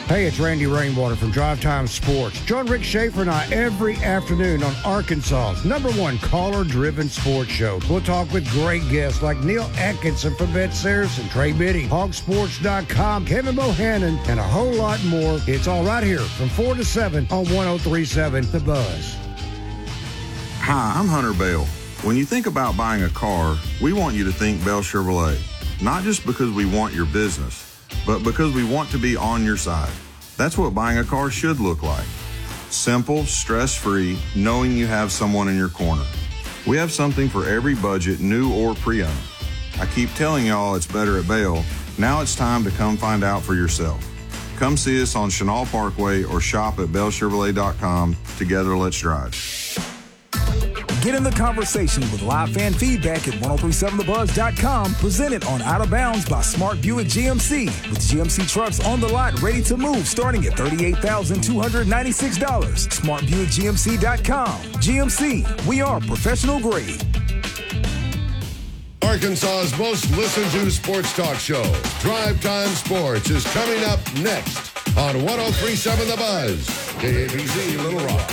Hey, it's Randy Rainwater from Drive Time Sports. Join Rick Schaefer and I every afternoon on Arkansas's #1 caller-driven sports show. We'll talk with great guests like Neil Atkinson from Bet Saracen, Trey Biddy, Hogsports.com, Kevin Bohannon, and a whole lot more. It's all right here from 4 to 7 on 103.7 The Buzz. Hi, I'm Hunter Bell. When you think about buying a car, we want you to think Bell Chevrolet. Not just because we want your business, but because we want to be on your side. That's what buying a car should look like. Simple, stress-free, knowing you have someone in your corner. We have something for every budget, new or pre-owned. I keep telling y'all it's better at Bell. Now it's time to come find out for yourself. Come see us on Chenal Parkway or shop at bellchevrolet.com. Together, let's drive. Get in the conversation with live fan feedback at 1037thebuzz.com, presented on Out of Bounds by Smart Buick GMC, with GMC trucks on the lot ready to move starting at $38,296. SmartBuickGMC.com. GMC, we are professional grade. Arkansas's most listened to sports talk show, Drive Time Sports, is coming up next on 1037 The Buzz, KABZ Little Rock.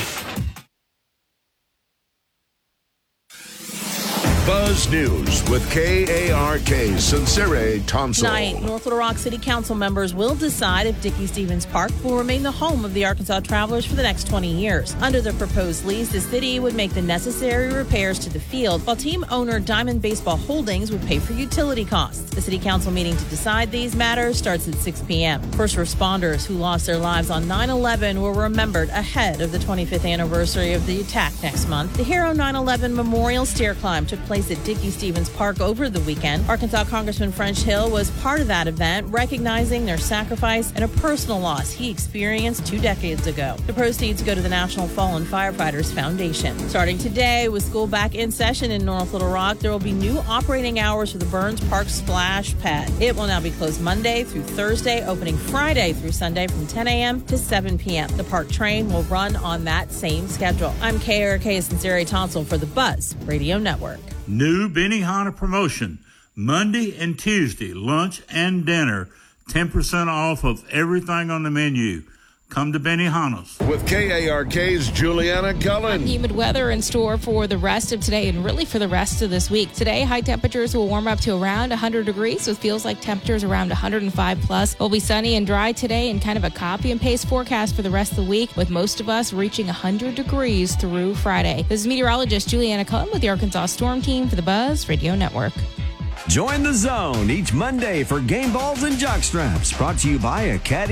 Buzz News with KARK Sincere Thompson. Tonight, North Little Rock City Council members will decide if Dickey-Stevens Park will remain the home of the Arkansas Travelers for the next 20 years. Under the proposed lease, the city would make the necessary repairs to the field, while team owner Diamond Baseball Holdings would pay for utility costs. The city council meeting to decide these matters starts at 6 p.m. First responders who lost their lives on 9/11 were remembered ahead of the 25th anniversary of the attack next month. The Hero 9/11 Memorial Stair Climb took place at Dickey-Stevens Park over the weekend. Arkansas Congressman French Hill was part of that event, recognizing their sacrifice and a personal loss he experienced 2 decades ago. The proceeds go to the National Fallen Firefighters Foundation. Starting today, with school back in session in North Little Rock, there will be new operating hours for the Burns Park Splash Pad. It will now be closed Monday through Thursday, opening Friday through Sunday from 10 a.m. to 7 p.m. The park train will run on that same schedule. I'm KARK Sincere Thompson for the Buzz Radio Network. New Benihana promotion, Monday and Tuesday, lunch and dinner, 10% off of everything on the menu. Come to Benihana's. With KARK's Juliana Cullen. Humid weather in store for the rest of today and really for the rest of this week. Today, high temperatures will warm up to around 100 degrees, so it feels like temperatures around 105 plus. It'll be sunny and dry today and kind of a copy and paste forecast for the rest of the week, with most of us reaching 100 degrees through Friday. This is meteorologist Juliana Cullen with the Arkansas Storm Team for the Buzz Radio Network. Join the zone each Monday for game balls and jock straps, brought to you by Academy.